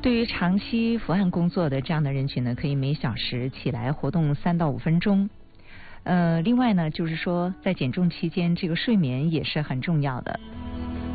对于长期伏案工作的这样的人群呢，可以每小时起来活动3到5分钟。另外呢，就是说在减重期间，这个睡眠也是很重要的。